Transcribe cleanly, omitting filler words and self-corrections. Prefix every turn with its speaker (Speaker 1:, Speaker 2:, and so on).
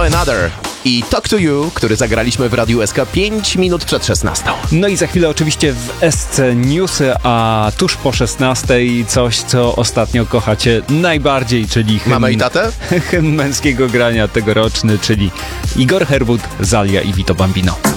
Speaker 1: Another i Talk to You, który zagraliśmy w Radiu SK 5 minut przed 16.
Speaker 2: No i za chwilę oczywiście w SC Newsy, a tuż po 16 coś, co ostatnio kochacie najbardziej, czyli
Speaker 1: Mamę i tatę?
Speaker 2: hymn męskiego grania tegoroczny, czyli Igor Herwód, Zalia i Vito Bambino.